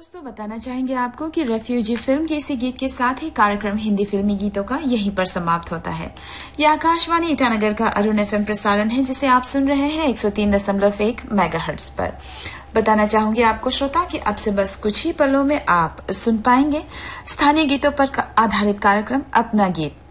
दोस्तों बताना चाहेंगे आपको कि रेफ्यूजी फिल्म के इसी गीत के साथ ही कार्यक्रम हिंदी फिल्मी गीतों का यहीं पर समाप्त होता है। यह आकाशवाणी ईटानगर का अरुण एफएम प्रसारण है जिसे आप सुन रहे हैं 103.1 मेगाहर्ट्ज पर। बताना चाहूंगी आपको श्रोता कि अब से बस कुछ ही पलों में आप सुन पाएंगे स्थानीय गीतों पर आधारित कार्यक्रम अपना गीत।